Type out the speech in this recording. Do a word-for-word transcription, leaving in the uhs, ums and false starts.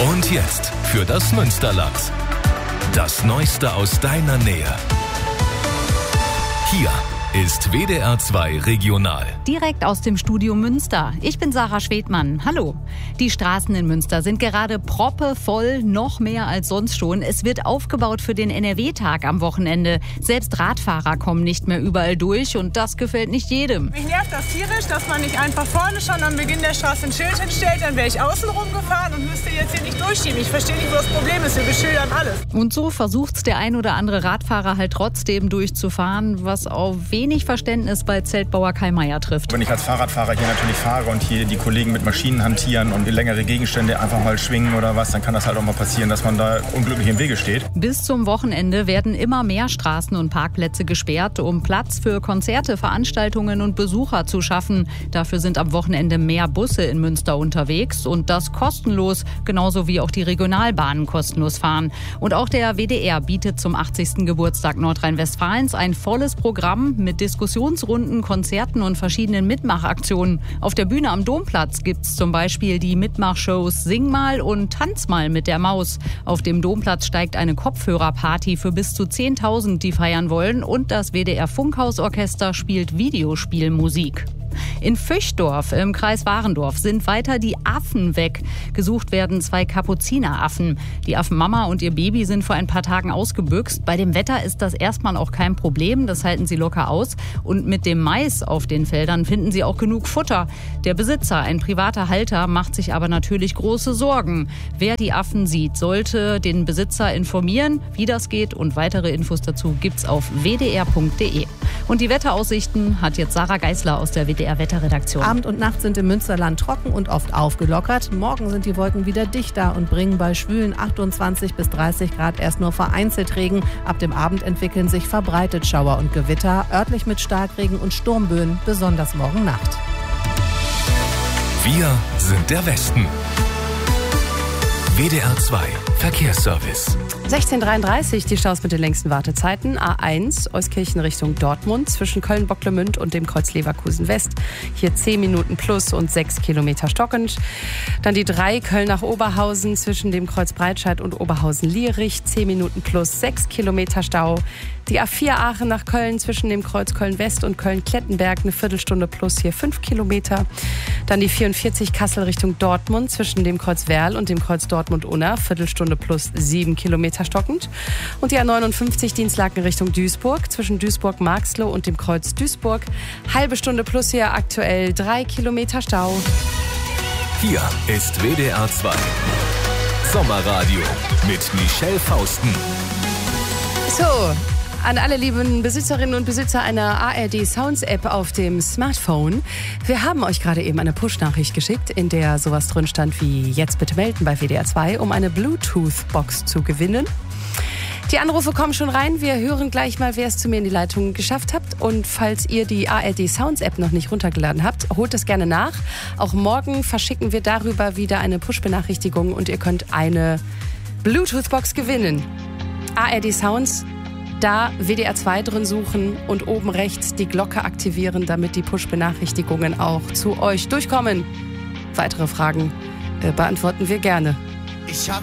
Und jetzt für das Münsterland. Das Neueste aus deiner Nähe. Hier ist W D R zwei Regional. Direkt aus dem Studio Münster. Ich bin Sarah Schwedmann. Hallo. Die Straßen in Münster sind gerade proppevoll, noch mehr als sonst schon. Es wird aufgebaut für den N R W-Tag am Wochenende. Selbst Radfahrer kommen nicht mehr überall durch und das gefällt nicht jedem. Mich nervt das tierisch, dass man nicht einfach vorne schon am Beginn der Straße ein Schild hinstellt. Dann wäre ich außen rumgefahren und müsste jetzt hier nicht durchschieben. Ich verstehe nicht, wo das Problem ist. Wir beschildern alles. Und so versucht's der ein oder andere Radfahrer halt trotzdem durchzufahren, was auf wenig Verständnis bei Zeltbauer Kai Meier trifft. Wenn ich als Fahrradfahrer hier natürlich fahre und hier die Kollegen mit Maschinen hantieren und längere Gegenstände einfach mal schwingen oder was, dann kann das halt auch mal passieren, dass man da unglücklich im Wege steht. Bis zum Wochenende werden immer mehr Straßen und Parkplätze gesperrt, um Platz für Konzerte, Veranstaltungen und Besucher zu schaffen. Dafür sind am Wochenende mehr Busse in Münster unterwegs und das kostenlos, genauso wie auch die Regionalbahnen kostenlos fahren. Und auch der W D R bietet zum achtzigsten Geburtstag Nordrhein-Westfalens ein volles Programm mit Diskussionsrunden, Konzerten und verschiedenen Mitmachaktionen. Auf der Bühne am Domplatz gibt's zum Beispiel die Mitmachshows Sing mal und Tanz mal mit der Maus. Auf dem Domplatz steigt eine Kopfhörerparty für bis zu zehntausend, die feiern wollen, und das W D R Funkhausorchester spielt Videospielmusik. In Füchdorf im Kreis Warendorf sind weiter die Affen weg. Gesucht werden zwei Kapuzineraffen. Die Affenmama und ihr Baby sind vor ein paar Tagen ausgebüxt. Bei dem Wetter ist das erstmal auch kein Problem, das halten sie locker aus. Und mit dem Mais auf den Feldern finden sie auch genug Futter. Der Besitzer, ein privater Halter, macht sich aber natürlich große Sorgen. Wer die Affen sieht, sollte den Besitzer informieren, wie das geht. Und weitere Infos dazu gibt's auf w d r punkt d e. Und die Wetteraussichten hat jetzt Sarah Geisler aus der W D R Wetterredaktion. Abend und Nacht sind im Münsterland trocken und oft aufgelockert. Morgen sind die Wolken wieder dichter und bringen bei schwülen achtundzwanzig bis dreißig Grad erst nur vereinzelt Regen. Ab dem Abend entwickeln sich verbreitet Schauer und Gewitter, örtlich mit Starkregen und Sturmböen, besonders morgen Nacht. Wir sind der Westen. W D R zwei Verkehrsservice. sechzehn Uhr dreiunddreißig, die Staus mit den längsten Wartezeiten. A eins, Euskirchen Richtung Dortmund, zwischen Köln-Bocklemünd und dem Kreuz Leverkusen West. Hier zehn Minuten plus und sechs Kilometer stockend. Dann die drei, Köln nach Oberhausen, zwischen dem Kreuz Breitscheid und Oberhausen-Lierich, zehn Minuten plus sechs Kilometer Stau. Die A vier Aachen nach Köln, zwischen dem Kreuz Köln-West und Köln-Klettenberg, eine Viertelstunde plus, hier fünf Kilometer. Dann die vierundvierzig Kassel Richtung Dortmund, zwischen dem Kreuz Werl und dem Kreuz Dortmund-Unna, Viertelstunde plus sieben Kilometer stockend. Und die A neunundfünfzig Dienstlaken Richtung Duisburg, zwischen Duisburg-Marxloh und dem Kreuz Duisburg, halbe Stunde plus, hier aktuell drei Kilometer Stau. Hier ist W D R zwei Sommerradio mit Michelle Fausten. So, an alle lieben Besitzerinnen und Besitzer einer A R D Sounds App auf dem Smartphone. Wir haben euch gerade eben eine Push-Nachricht geschickt, in der sowas drin stand wie: Jetzt bitte melden bei W D R zwei, um eine Bluetooth-Box zu gewinnen. Die Anrufe kommen schon rein. Wir hören gleich mal, wer es zu mir in die Leitung geschafft habt. Und falls ihr die A R D Sounds App noch nicht runtergeladen habt, holt es gerne nach. Auch morgen verschicken wir darüber wieder eine Push-Benachrichtigung und ihr könnt eine Bluetooth-Box gewinnen. A R D Sounds, da W D R zwei drin suchen und oben rechts die Glocke aktivieren, damit die Push-Benachrichtigungen auch zu euch durchkommen. Weitere Fragen äh, beantworten wir gerne. Ich hab